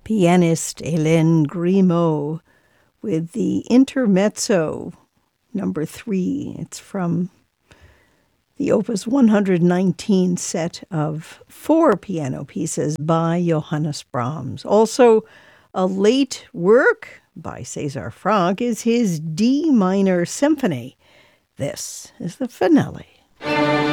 pianist Hélène Grimaud with the Intermezzo number 3. It's from the Opus 119 set of 4 piano pieces by Johannes Brahms. Also, a late work by César Franck is his D minor symphony. This is the finale.